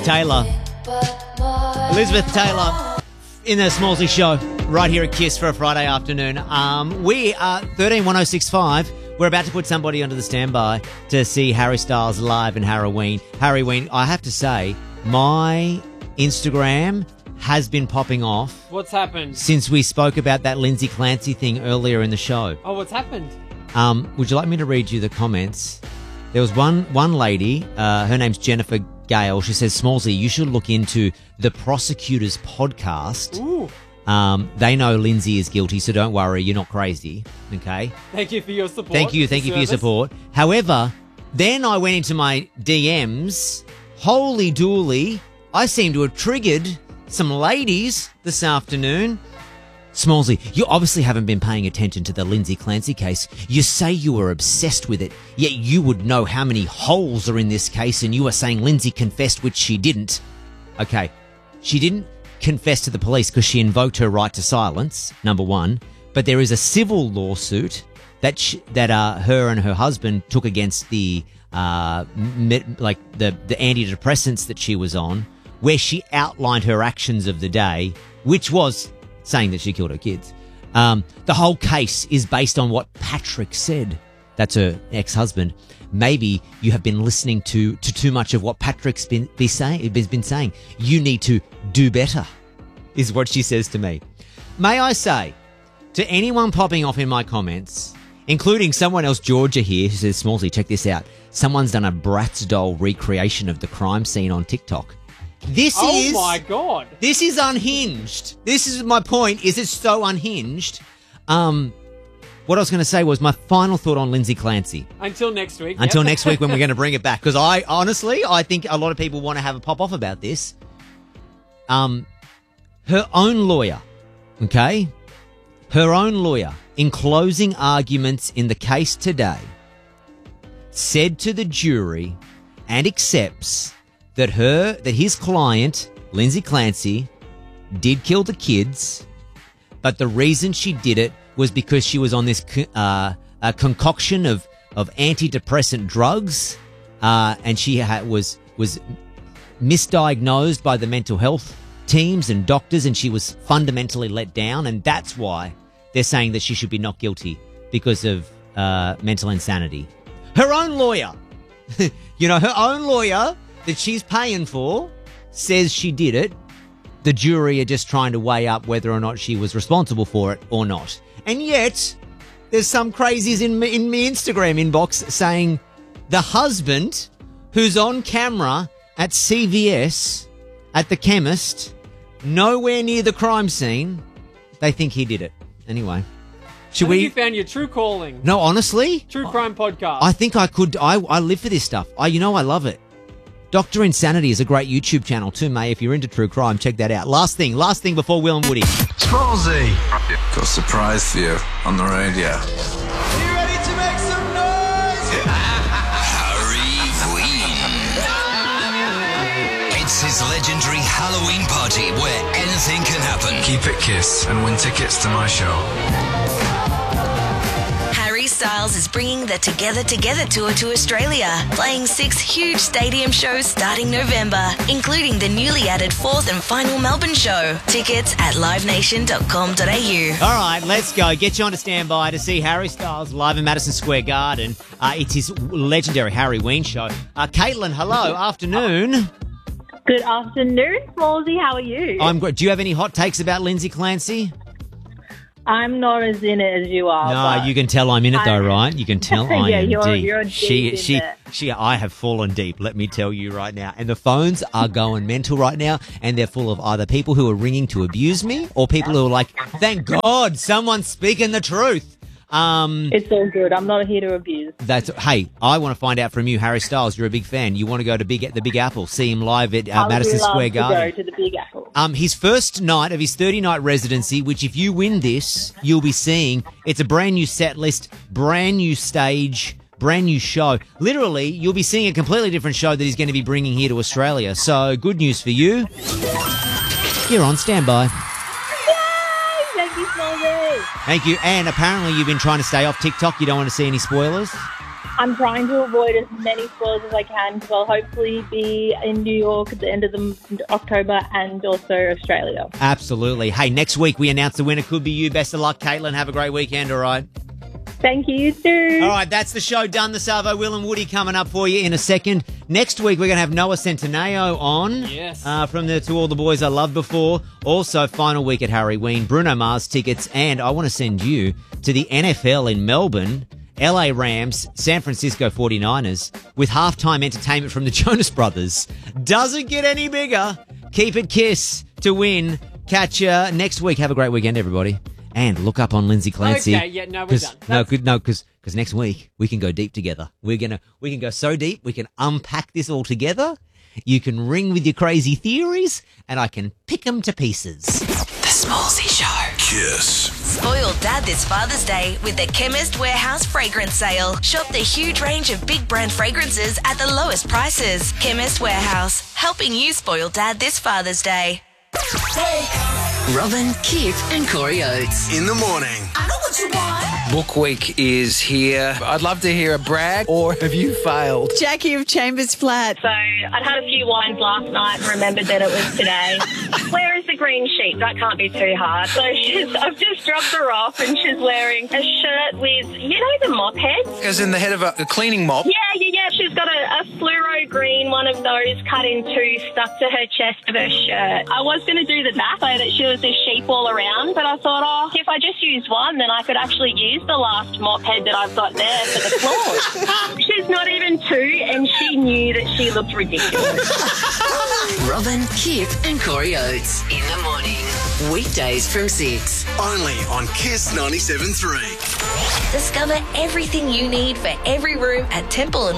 Taylor. Elizabeth Taylor in the Smallsy Show right here at KISS for a Friday afternoon. We are 131065. We're about to put somebody onto the standby to see Harry Styles live in Halloween. I have to say, my Instagram has been popping off. What's happened? Since we spoke about that Lindsay Clancy thing earlier in the show. Oh, what's happened? Would you like me to read you the comments? There was one lady, her name's Jennifer Gale. She says, Smallsy, you should look into the Prosecutor's podcast. Ooh. They know Lindsay is guilty, so don't worry, you're not crazy. Okay? Thank you for your support. Thank you for your support. However, then I went into my DMs. Holy dooly, I seem to have triggered some ladies this afternoon. Smallsy, you obviously haven't been paying attention to the Lindsay Clancy case. You say you were obsessed with it, yet you would know how many holes are in this case, and you are saying Lindsay confessed, which she didn't. Okay, she didn't confess to the police because she invoked her right to silence, number one. But there is a civil lawsuit that her and her husband took against the antidepressants that she was on, where she outlined her actions of the day, which was saying that she killed her kids. The whole case is based on what Patrick said. That's her ex-husband. Maybe you have been listening to too much of what Patrick's been saying. You need to do better, is what she says to me. May I say to anyone popping off in my comments, including someone else, Georgia here, who says, Smallsy, check this out. Someone's done a Bratz doll recreation of the crime scene on TikTok. Oh my God. This is unhinged. This is my point, is it's so unhinged. What I was going to say was my final thought on Lindsay Clancy. Until next week. Until next week when we're going to bring it back. Because I think a lot of people want to have a pop off about this. Her own lawyer, okay? Her own lawyer, in closing arguments in the case today, said to the jury and accepts that his client, Lindsay Clancy, did kill the kids, but the reason she did it was because she was on this concoction of antidepressant drugs, and she was misdiagnosed by the mental health teams and doctors, and she was fundamentally let down, and that's why they're saying that she should be not guilty because of mental insanity. Her own lawyer, her own lawyer that she's paying for says she did it. The jury are just trying to weigh up whether or not she was responsible for it or not. And yet, there's some crazies in my Instagram inbox saying the husband, who's on camera at CVS, at the chemist, nowhere near the crime scene, they think he did it. Anyway. You found your true calling. No, honestly? True crime podcast. I think I could. I live for this stuff. I love it. Dr. Insanity is a great YouTube channel too, mate. If you're into true crime, check that out. Last thing before Will and Woody. Smallsy, got a surprise for you on the radio. Are you ready to make some noise? Harry Ween. It's his legendary Halloween party where anything can happen. Keep it KISS and win tickets to my show. Harry Styles is bringing the Together tour to Australia, playing 6 huge stadium shows starting November, including the newly added 4th and final Melbourne show. Tickets at livenation.com.au. All right, let's go. Get you on to standby to see Harry Styles live in Madison Square Garden. It's his legendary Harry Ween show. Caitlin, hello. Afternoon. Good afternoon, Smallsy. How are you? I'm good. Do you have any hot takes about Lindsay Clancy? I'm not as in it as you are. No, you can tell I'm in it though, right? You can tell I am deep. You're deep in it. I have fallen deep, let me tell you right now. And the phones are going mental right now, and they're full of either people who are ringing to abuse me or people who are like, thank God someone's speaking the truth. It's all good. I'm not here to abuse. Hey, I want to find out from you, Harry Styles. You're a big fan. You want to go to the Big Apple, see him live at Madison Square Garden. I would go to the Big Apple. His first night of his 30-night residency, which if you win this, you'll be seeing. It's a brand new set list, brand new stage, brand new show. Literally, you'll be seeing a completely different show that he's going to be bringing here to Australia. So, good news for you. You're on standby. Thank you, Smallsy. Thank you. And apparently you've been trying to stay off TikTok. You don't want to see any spoilers? I'm trying to avoid as many spoilers as I can because I'll hopefully be in New York at the end of October and also Australia. Absolutely. Hey, next week we announce the winner. Could be you. Best of luck, Caitlin. Have a great weekend, all right? Thank you, you too. All right, that's the show done. The Savo, Will and Woody coming up for you in a second. Next week, we're going to have Noah Centineo on. Yes. From the To All the Boys I Loved Before. Also, final week at Halloween, Bruno Mars tickets. And I want to send you to the NFL in Melbourne, LA Rams, San Francisco 49ers, with halftime entertainment from the Jonas Brothers. Doesn't get any bigger. Keep it Kiss to win. Catch you next week. Have a great weekend, everybody. And look up on Lindsay Clancy. Okay, yeah, no, we're done. Because next week we can go deep together. We can go so deep we can unpack this all together. You can ring with your crazy theories, and I can pick them to pieces. The Smallsy Show. Kiss. Spoiled Dad this Father's Day with the Chemist Warehouse fragrance sale. Shop the huge range of big brand fragrances at the lowest prices. Chemist Warehouse, helping you spoil Dad this Father's Day. Robin, Kip and Corey Oates. In the morning. I know what you want. Book week is here. I'd love to hear a brag, or have you failed? Jackie of Chambers Flat. So I'd had a few wines last night and remembered that it was today. Where is the green sheet? That can't be too hard. So I've just dropped her off and she's wearing a shirt with, the mop head? As in the head of a cleaning mop? Yeah. She's got a fluoro green, one of those cut in two, stuck to her chest of her shirt. I was going to do the back so that she was a sheep all around, but I thought, if I just use one, then I could actually use the last mop head that I've got there for the floor. She's not even two, and she knew that she looked ridiculous. Robin, Kip and Corey Oates. In the morning. Weekdays from 6. Only on Kiss 97.3. Discover everything you need for every room at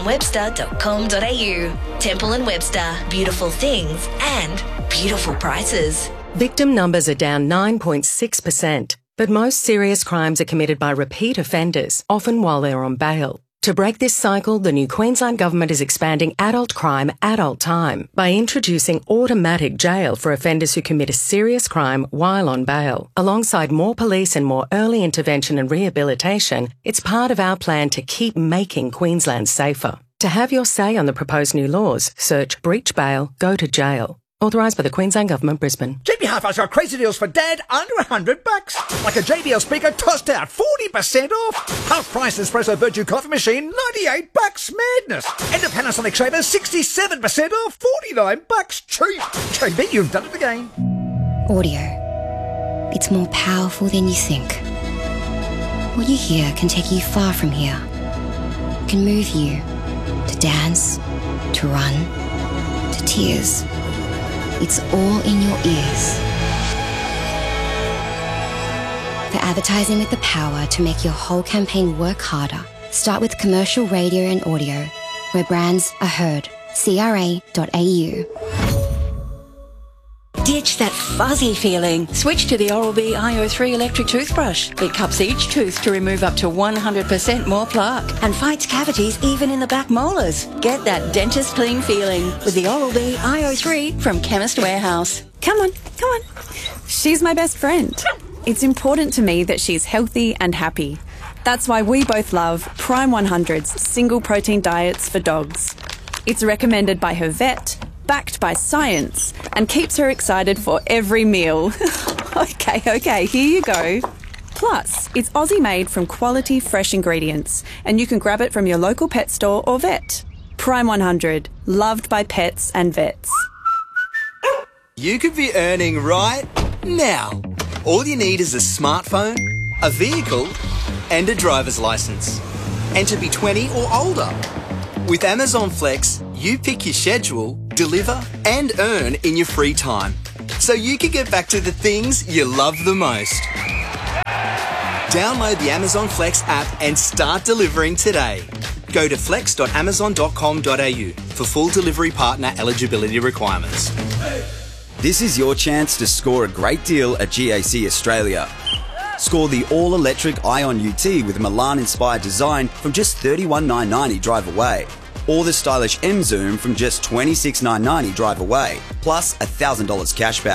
templeandwebster.com.au. Temple & Webster. Beautiful things and beautiful prices. Victim numbers are down 9.6%, but most serious crimes are committed by repeat offenders, often while they're on bail. To break this cycle, the new Queensland Government is expanding adult crime, adult time by introducing automatic jail for offenders who commit a serious crime while on bail. Alongside more police and more early intervention and rehabilitation, it's part of our plan to keep making Queensland safer. To have your say on the proposed new laws, search Breach Bail, Go to Jail. Authorised by the Queensland Government, Brisbane. JB Hi-Fi's got crazy deals for Dad under $100. Like a JBL speaker tossed out 40% off. Half price espresso Virtue coffee machine, $98. Madness. And a Panasonic shaver, 67% off, $49. Cheap. JB, you've done it again. Audio. It's more powerful than you think. What you hear can take you far from here. It can move you to dance, to run, to tears. It's all in your ears. For advertising with the power to make your whole campaign work harder, start with commercial radio and audio, where brands are heard. CRA.au. Ditch that fuzzy feeling. Switch to the Oral-B IO3 electric toothbrush. It cups each tooth to remove up to 100% more plaque and fights cavities even in the back molars. Get that dentist clean feeling with the Oral-B IO3 from Chemist Warehouse. Come on. She's my best friend. It's important to me that she's healthy and happy. That's why we both love Prime 100's single protein diets for dogs. It's recommended by her vet, backed by science, and keeps her excited for every meal. Okay, here you go. Plus, it's Aussie made from quality fresh ingredients, and you can grab it from your local pet store or vet. Prime 100, loved by pets and vets. You could be earning right now. All you need is a smartphone, a vehicle, and a driver's license. And to be 20 or older. With Amazon Flex, you pick your schedule, deliver, and earn in your free time. So you can get back to the things you love the most. Download the Amazon Flex app and start delivering today. Go to flex.amazon.com.au for full delivery partner eligibility requirements. This is your chance to score a great deal at GAC Australia. Score the all-electric Ion UT with a Milan-inspired design from just $31,990 drive away. Or the stylish M Zoom from just $26,990 drive away, plus $1,000 cashback.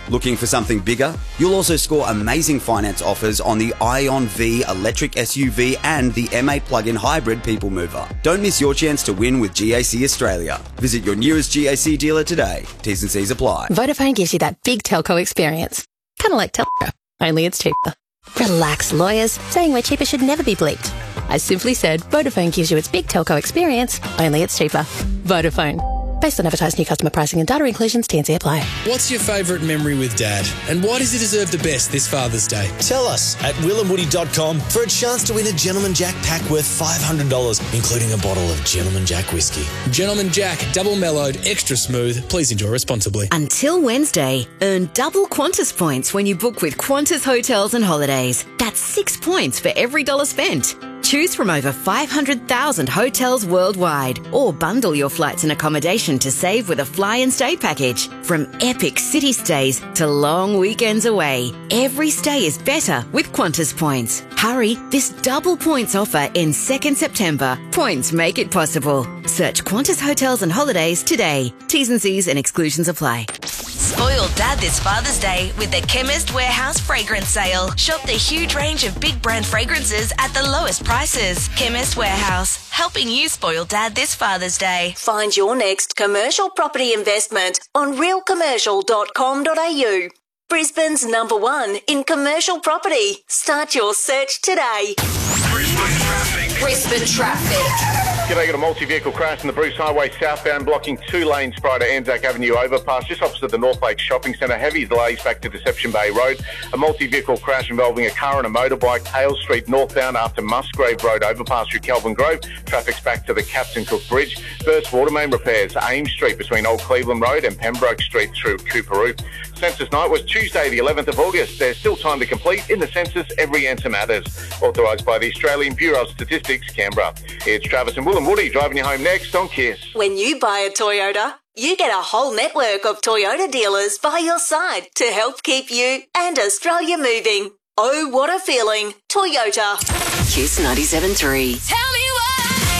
Looking for something bigger? You'll also score amazing finance offers on the Ion V electric SUV and the M8 plug-in hybrid people mover. Don't miss your chance to win with GAC Australia. Visit your nearest GAC dealer today. T's and C's apply. Vodafone gives you that big telco experience. Kind of like Telco, only it's cheaper. Relax, lawyers. Saying we're cheaper should never be bleeped. I simply said Vodafone gives you its big telco experience, only it's cheaper. Vodafone. Based on advertised new customer pricing and data inclusions, T&C apply. What's your favourite memory with Dad? And why does he deserve the best this Father's Day? Tell us at willandwoody.com for a chance to win a Gentleman Jack pack worth $500, including a bottle of Gentleman Jack whiskey. Gentleman Jack, double mellowed, extra smooth. Please enjoy responsibly. Until Wednesday, earn double Qantas points when you book with Qantas Hotels and Holidays. That's 6 points for every $1 spent. Choose from over 500,000 hotels worldwide, or bundle your flights and accommodation to save with a fly and stay package. From epic city stays to long weekends away, every stay is better with Qantas points. Hurry, this double points offer ends 2nd September. Points make it possible. Search Qantas Hotels and Holidays today. T's and C's and exclusions apply. Spoil Dad this Father's Day with the Chemist Warehouse Fragrance Sale. Shop the huge range of big brand fragrances at the lowest prices. Chemist Warehouse, helping you spoil Dad this Father's Day. Find your next commercial property investment on realcommercial.com.au. Brisbane's #1 in commercial property. Start your search today. Brisbane traffic. G'day, got a multi-vehicle crash in the Bruce Highway southbound, blocking 2 lanes prior to Anzac Avenue overpass, just opposite the North Lake Shopping Centre. Heavy delays back to Deception Bay Road. A multi-vehicle crash involving a car and a motorbike, Hale Street northbound after Musgrave Road overpass through Kelvin Grove. Traffic's back to the Captain Cook Bridge. Burst water main repairs, Ames Street between Old Cleveland Road and Pembroke Street through Cooperoo. Census night was Tuesday, the 11th of August. There's still time to complete. In the census, every answer matters. Authorised by the Australian Bureau of Statistics, Canberra. It's Travis and Will and Woody driving you home next on KISS. When you buy a Toyota, you get a whole network of Toyota dealers by your side to help keep you and Australia moving. Oh, what a feeling. Toyota. KISS 97.3. Tell me why.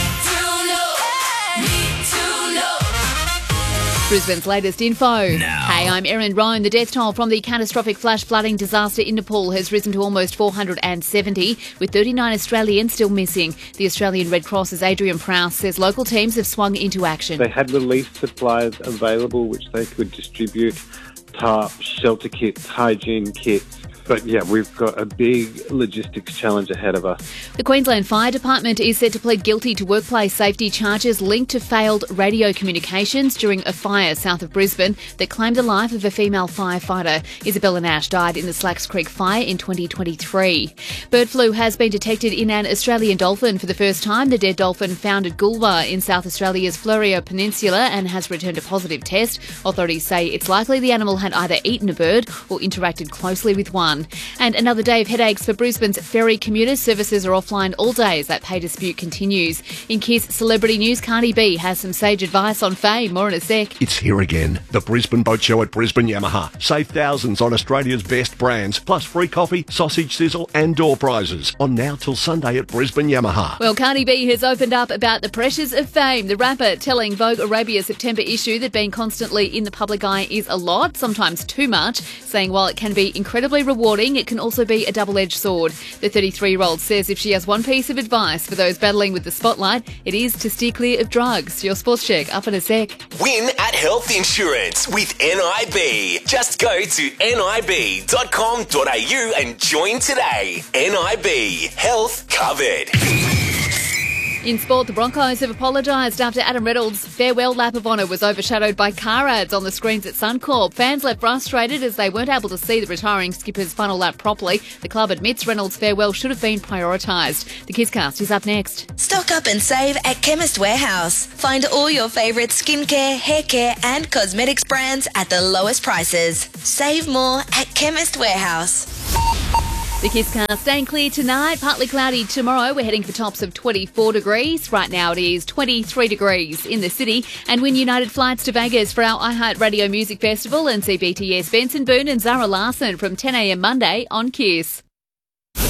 Brisbane's latest info. Now. Hey, I'm Erin Roan. The death toll from the catastrophic flash flooding disaster in Nepal has risen to almost 470, with 39 Australians still missing. The Australian Red Cross's Adrian Prowse says local teams have swung into action. They had relief supplies available which they could distribute: tarps, shelter kits, hygiene kits. But yeah, we've got a big logistics challenge ahead of us. The Queensland Fire Department is set to plead guilty to workplace safety charges linked to failed radio communications during a fire south of Brisbane that claimed the life of a female firefighter. Isabella Nash died in the Slacks Creek fire in 2023. Bird flu has been detected in an Australian dolphin for the first time. The dead dolphin found at Goolwa in South Australia's Fleurieu Peninsula and has returned a positive test. Authorities say it's likely the animal had either eaten a bird or interacted closely with one. And another day of headaches for Brisbane's ferry commuters. Services are offline all day as that pay dispute continues. In KISS Celebrity News, Cardi B has some sage advice on fame. More in a sec. It's here again. The Brisbane Boat Show at Brisbane Yamaha. Save thousands on Australia's best brands, plus free coffee, sausage sizzle and door prizes. On now till Sunday at Brisbane Yamaha. Well, Cardi B has opened up about the pressures of fame. The rapper telling Vogue Arabia's September issue that being constantly in the public eye is a lot, sometimes too much, saying while it can be incredibly rewarding, it can also be a double-edged sword. The 33-year-old says if she has one piece of advice for those battling with the spotlight, it is to steer clear of drugs. Your sports check up in a sec. Win at Health Insurance with NIB. Just go to nib.com.au and join today. NIB. Health covered. In sport, the Broncos have apologised after Adam Reynolds' farewell lap of honour was overshadowed by car ads on the screens at Suncorp. Fans left frustrated as they weren't able to see the retiring skipper's final lap properly. The club admits Reynolds' farewell should have been prioritised. The KISScast is up next. Stock up and save at Chemist Warehouse. Find all your favourite skincare, hair care and cosmetics brands at the lowest prices. Save more at Chemist Warehouse. The KISScast staying clear tonight, partly cloudy tomorrow. We're heading for tops of 24 degrees. Right now it is 23 degrees in the city. And win United flights to Vegas for our iHeartRadio Music Festival and see BTS Benson Boone and Zara Larson from 10 a.m. Monday on KISS.